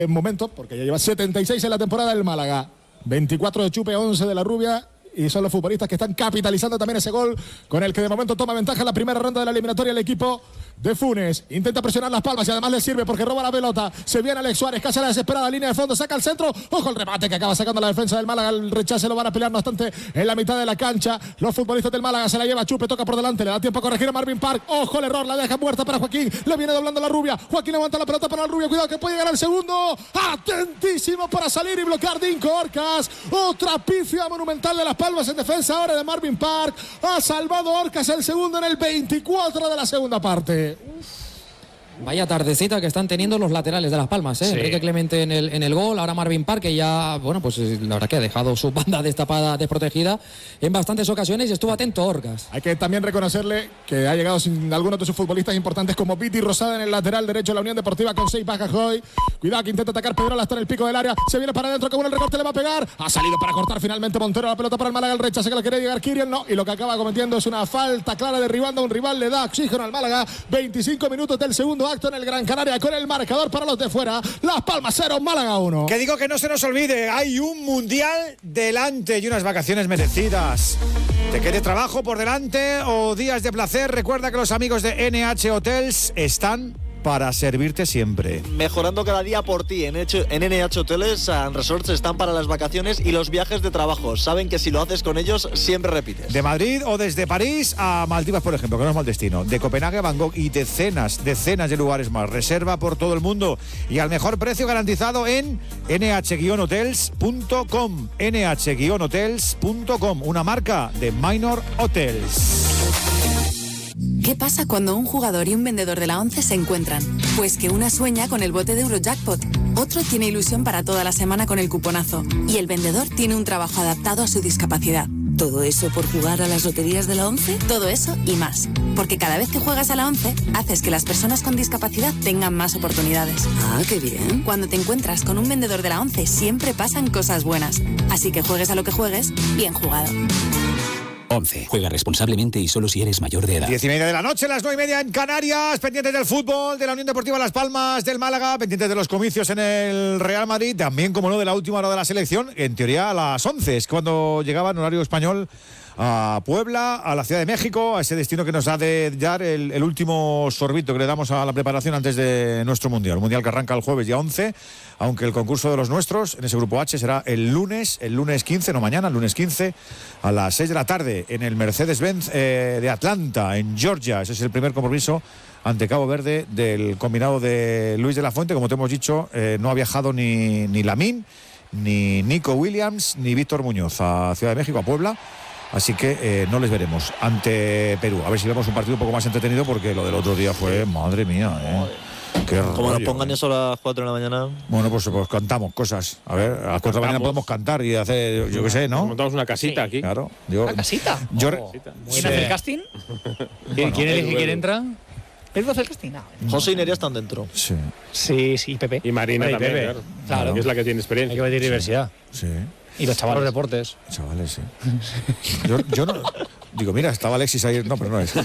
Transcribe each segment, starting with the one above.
En momento, porque ya lleva 76 en la temporada del Málaga. 24 de Chupe, 11 de la Rubia. Y son los futbolistas que están capitalizando también ese gol con el que de momento toma ventaja en la primera ronda de la eliminatoria el equipo de Funes. Intenta presionar Las Palmas y además le sirve porque roba la pelota. Se viene Alex Suárez, casi a la desesperada línea de fondo, saca el centro. Ojo el remate que acaba sacando la defensa del Málaga. El rechace lo van a pelear bastante en la mitad de la cancha. Los futbolistas del Málaga se la lleva Chupe, toca por delante, le da tiempo a corregir a Marvin Park. Ojo el error, la deja muerta para Joaquín. Le viene doblando la Rubia. Joaquín levanta la pelota para la Rubia. Cuidado que puede llegar al segundo. Atentísimo para salir y bloquear Dinko Orcas. Otra pifia monumental de Las Palmas en defensa ahora de Marvin Park. Ha salvado Orcas el segundo en el 24 de la segunda parte. Vaya tardecita que están teniendo los laterales de Las Palmas, ¿eh? Sí. Enrique Clemente en el gol, ahora Marvin Park, que ya, bueno, pues la verdad que ha dejado su banda destapada, desprotegida en bastantes ocasiones y estuvo atento Orcas. Hay que también reconocerle que ha llegado sin algunos de sus futbolistas importantes como Viti Rosada en el lateral derecho de la Unión Deportiva con 6 bajas hoy. Cuidado que intenta atacar Pedrola hasta en el pico del área, se viene para adentro, con el recorte le va a pegar, ha salido para cortar finalmente Montero, la pelota para el Málaga, el rechace que le quiere llegar Kirian, no, y lo que acaba cometiendo es una falta clara derribando a un rival, le da oxígeno al Málaga. 25 minutos del segundo acto en el Gran Canaria con el marcador para los de fuera. Las Palmas 0, Málaga 1. Que digo que no se nos olvide, hay un mundial delante y unas vacaciones merecidas. ¿Te quede trabajo por delante o días de placer? Recuerda que los amigos de NH Hotels están para servirte siempre. Mejorando cada día por ti. En NH Hoteles and Resorts están para las vacaciones y los viajes de trabajo. Saben que si lo haces con ellos, siempre repites. De Madrid o desde París a Maldivas, por ejemplo, que no es mal destino. De Copenhague a Bangkok y decenas de lugares más. Reserva por todo el mundo y al mejor precio garantizado en nh-hotels.com. nh-hotels.com, una marca de Minor Hotels. ¿Qué pasa cuando un jugador y un vendedor de la ONCE se encuentran? Pues que una sueña con el bote de Eurojackpot, otro tiene ilusión para toda la semana con el cuponazo y el vendedor tiene un trabajo adaptado a su discapacidad. ¿Todo eso por jugar a las loterías de la ONCE? Todo eso y más. Porque cada vez que juegas a la ONCE, haces que las personas con discapacidad tengan más oportunidades. Ah, qué bien. Cuando te encuentras con un vendedor de la ONCE, siempre pasan cosas buenas. Así que juegues a lo que juegues, bien jugado. 11. Juega responsablemente y solo si eres mayor de edad. 10:30 de la noche, las 9:30 en Canarias, pendientes del fútbol, de la Unión Deportiva Las Palmas, del Málaga, pendientes de los comicios en el Real Madrid, también, como no, de la última hora de la selección, en teoría a las 11, es cuando llegaba en horario español a Puebla, a la Ciudad de México, a ese destino que nos ha de dar el último sorbito que le damos a la preparación antes de nuestro Mundial. Un Mundial que arranca el jueves día 11, aunque el concurso de los nuestros en ese grupo H será el lunes 15, no mañana, el lunes 15, a las 6 de la tarde en el Mercedes-Benz de Atlanta, en Georgia. Ese es el primer compromiso ante Cabo Verde del combinado de Luis de la Fuente. Como te hemos dicho, no ha viajado ni Lamine, ni Nico Williams, ni Víctor Muñoz a Ciudad de México, a Puebla. Así que no les veremos ante Perú. A ver si vemos un partido un poco más entretenido, porque lo del otro día fue, madre mía, Como nos pongan eso a las 4 de la mañana. Bueno, pues cantamos cosas. A ver, a las 4 de la mañana podemos cantar y hacer, yo qué sé, ¿no? Montamos una casita aquí. Claro. ¿Una casita? ¿Quién hace el casting? ¿Quién elige quién entra? ¿Pedro hace el casting? José y Nerea están dentro. Sí. Sí, Pepe. Y Marina también, Pepe. Claro. Que es la que tiene experiencia. Hay que meter diversidad. Sí. Y los chavales. Los deportes. Chavales, sí. Yo no... Digo, mira, estaba Alexis ahí. No, pero no es.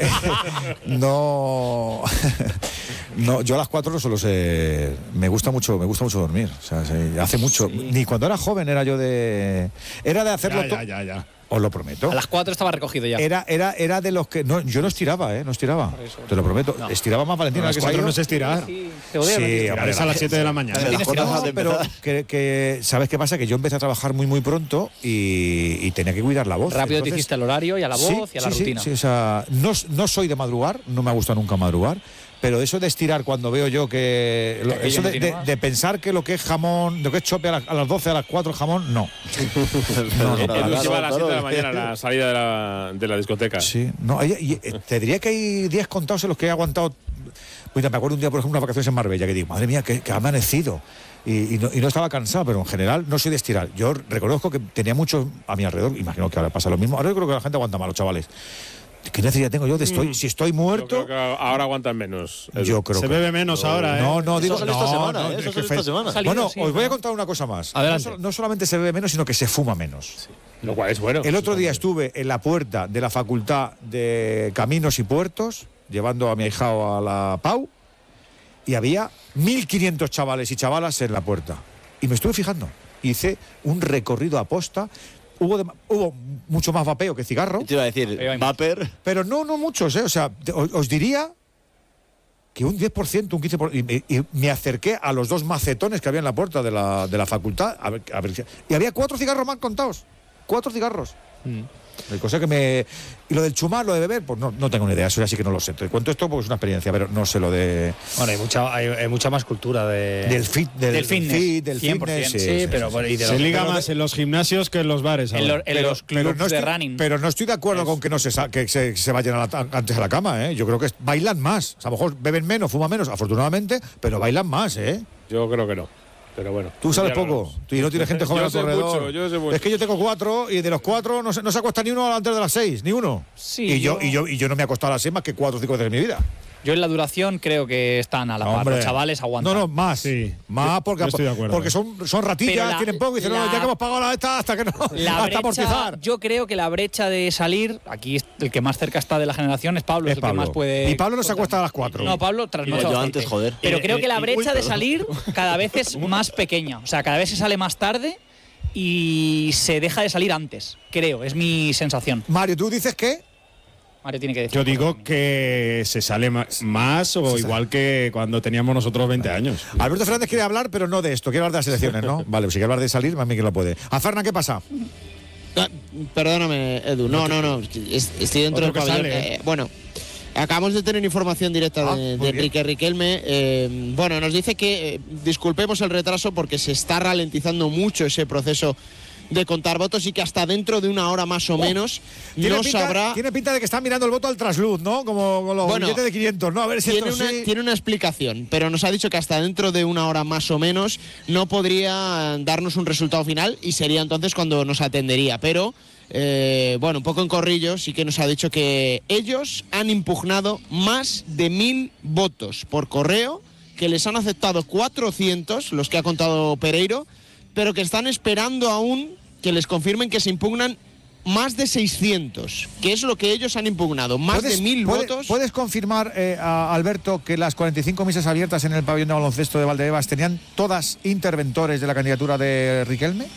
No, yo a las 4 no solo sé. Me gusta mucho dormir. O sea, hace mucho. Sí. Ni cuando era joven era yo de. Era de hacerlo todo. Ya. Os lo prometo. A las 4 estaba recogido ya. Era de los que. No, yo no estiraba, no estiraba. Te lo prometo. No. Estiraba más Valentina. A las 4 no se estira. Sí, es a las 7 de la mañana. Pero que ¿sabes qué pasa? Que yo empecé a trabajar muy pronto y tenía que cuidar la voz. Rápido te hiciste el horario y a la voz y a la rutina. Sí, o sea, no soy de madrugar, no me ha gustado nunca madrugar. Pero eso de estirar cuando veo yo que... Eso de pensar que lo que es jamón, lo que es chope a las 12, a las 4 jamón, no. Él lleva a las 7 de la mañana la salida de la discoteca. Sí, no, te diría que hay días contados en los que he aguantado... Pues me acuerdo un día, por ejemplo, unas vacaciones en Marbella, que digo, madre mía, que ha amanecido. Y no estaba cansado, pero en general no soy de estirar. Yo reconozco que tenía muchos a mi alrededor, imagino que ahora pasa lo mismo. Ahora yo creo que la gente aguanta más, los chavales. ¿Qué necesidad tengo yo de si estoy muerto? Yo creo que ahora aguantan menos. Yo creo se bebe menos ahora, No, digo esta semana, esta semana. Bueno, os voy a contar una cosa más. No solamente se bebe menos, sino que se fuma menos. Sí. Lo cual es bueno. El otro día estuve en la puerta de la Facultad de Caminos y Puertos, llevando a mi ahijado a la PAU, y había 1.500 chavales y chavalas en la puerta. Y me estuve fijando. Hice un recorrido a posta. Hubo mucho más vapeo que cigarro. Te iba a decir, vapor. Pero no muchos, ¿eh? O sea, os diría que un 10%, un 15%. Y me acerqué a los 2 macetones que había en la puerta de la facultad. Y había 4 cigarros más contados. 4 cigarros. Cosa que y lo del chumar, lo de beber, pues no tengo ni idea, eso ya sí que no lo sé. Te cuento esto porque es una experiencia, pero no sé lo de... Bueno, hay mucha más cultura del fitness. Del 100%, fitness, sí, pero se liga más en los gimnasios que en los bares. En los clubs de running. Pero no estoy de acuerdo con que se vayan antes a la cama, ¿eh? Yo creo que bailan más. O sea, a lo mejor beben menos, fuman menos, afortunadamente, pero bailan más, ¿eh? Yo creo que no. Pero bueno. Tú sabes poco. Tú no tienes gente joven al corredor. Yo sé mucho. Es que yo tengo 4 y de los 4 no se acuesta ni uno antes de las 6, ni uno. Sí, y yo no me he acostado a las 6 más que 4 o 5 veces en mi vida. Yo en la duración creo que están a la par. Los chavales aguantan. No, más. Sí. Más porque son ratillas, tienen poco y dicen, no, ya que hemos pagado esta hasta que no. Hasta amortizar. Yo creo que la brecha de salir, aquí el que más cerca está de la generación es Pablo, es el que más puede. Y Pablo no se acuesta a las 4. No, Pablo trasnocha. Yo antes, joder. Pero creo que la brecha de salir cada vez es más pequeña. O sea, cada vez se sale más tarde y se deja de salir antes. Creo, es mi sensación. Mario, ¿tú dices qué? Mario tiene que decir. Yo digo que se sale más o igual que cuando teníamos nosotros 20 años. Alberto Fernández quiere hablar, pero no de esto, quiere hablar de las elecciones, ¿no? Vale, pues si quiere hablar de salir, más bien que lo puede. A Fernan, ¿qué pasa? Perdóname, Edu. No. Estoy dentro del pabellón. Bueno, acabamos de tener información directa de Enrique Riquelme. Bueno, nos dice que disculpemos el retraso porque se está ralentizando mucho ese proceso de contar votos y que hasta dentro de una hora más o menos no sabrá. Tiene pinta de que están mirando el voto al trasluz, ¿no? Como con los billetes de 500, ¿no? A ver si tiene una explicación, pero nos ha dicho que hasta dentro de una hora más o menos no podría darnos un resultado final y sería entonces cuando nos atendería. Pero, un poco en corrillo, sí que nos ha dicho que ellos han impugnado más de 1.000 votos por correo, que les han aceptado 400, los que ha contado Pereiro, pero que están esperando aún que les confirmen que se impugnan más de 600, que es lo que ellos han impugnado, más de 1.000 votos. ¿Puedes confirmar, Alberto, que las 45 mesas abiertas en el pabellón de baloncesto de Valdebebas tenían todas interventores de la candidatura de Riquelme?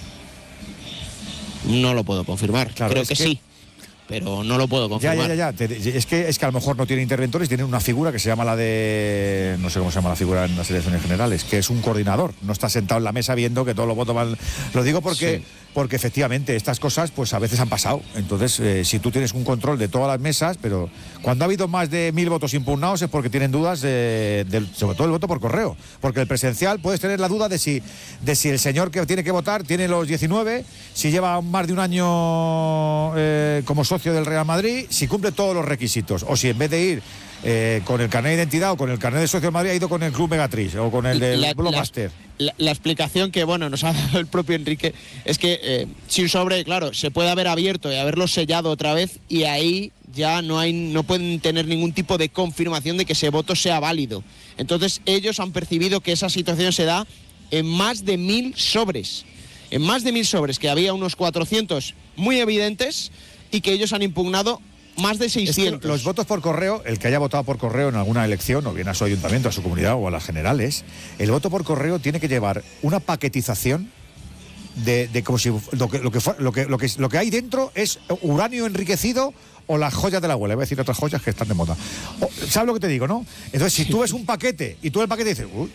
No lo puedo confirmar, claro, creo que sí. Pero no lo puedo confirmar. Ya. Es que a lo mejor no tiene interventores, tienen una figura que se llama la de... No sé cómo se llama la figura en las elecciones generales, que es un coordinador. No está sentado en la mesa viendo que todos los votos van... Lo digo porque efectivamente estas cosas pues a veces han pasado. Entonces, si tú tienes un control de todas las mesas, pero cuando ha habido más de 1.000 votos impugnados es porque tienen dudas sobre todo el voto por correo. Porque el presencial puedes tener la duda de si el señor que tiene que votar tiene los 19, si lleva más de un año como socio del Real Madrid, si cumple todos los requisitos, o si en vez de ir con el carnet de identidad o con el carnet de socio del Madrid ha ido con el Club Megatriz o con el del Blockbuster. La explicación que nos ha dado el propio Enrique es que si un sobre, claro, se puede haber abierto y haberlo sellado otra vez y ahí ya no pueden tener ningún tipo de confirmación de que ese voto sea válido. Entonces ellos han percibido que esa situación se da en más de 1.000 sobres. En más de 1.000 sobres, que había unos 400 muy evidentes y que ellos han impugnado más de 600. Es que los votos por correo, el que haya votado por correo en alguna elección, o bien a su ayuntamiento, a su comunidad o a las generales, el voto por correo tiene que llevar una paquetización de como si lo que hay dentro es uranio enriquecido o las joyas de la abuela. Voy a decir otras joyas que están de moda. ¿Sabes lo que te digo, no? Entonces, si tú ves un paquete y tú el paquete dices, uy,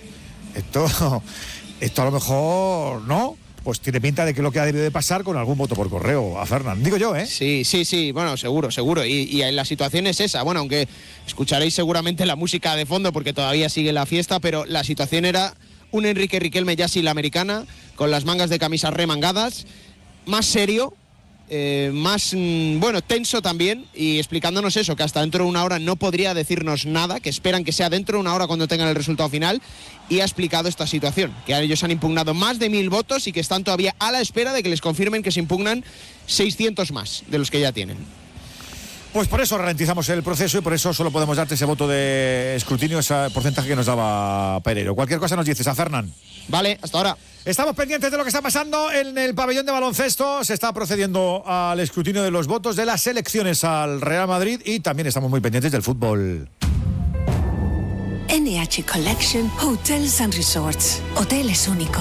esto a lo mejor no, pues tiene pinta de que lo que ha debido de pasar con algún voto por correo a Fernan. Digo yo, ¿eh? Sí, bueno, seguro. Y la situación es esa. Bueno, aunque escucharéis seguramente la música de fondo porque todavía sigue la fiesta, pero la situación era un Enrique Riquelme ya sin la americana, con las mangas de camisa remangadas, más serio, más, tenso también, y explicándonos eso, que hasta dentro de una hora no podría decirnos nada, que esperan que sea dentro de una hora cuando tengan el resultado final, y ha explicado esta situación, que ellos han impugnado más de 1.000 votos y que están todavía a la espera de que les confirmen que se impugnan 600 más de los que ya tienen. Pues por eso ralentizamos el proceso y por eso solo podemos darte ese voto de escrutinio, ese porcentaje que nos daba Pereiro. Cualquier cosa nos dices a Fernan. Vale, hasta ahora. Estamos pendientes de lo que está pasando en el pabellón de baloncesto. Se está procediendo al escrutinio de los votos de las elecciones al Real Madrid y también estamos muy pendientes del fútbol. NH Collection Hotels and Resorts. Hoteles únicos.